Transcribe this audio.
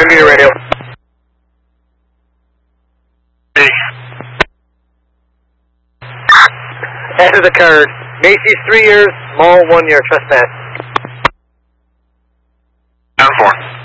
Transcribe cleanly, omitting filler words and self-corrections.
Meter radio. After the card. Macy's 3 years, Mall 1 year, trespass. Down 4.